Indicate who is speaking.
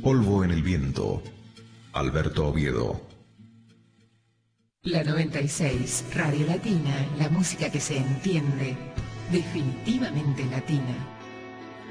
Speaker 1: polvo en el viento. Alberto Oviedo.
Speaker 2: La 96, Radio Latina, la música que se entiende, definitivamente latina.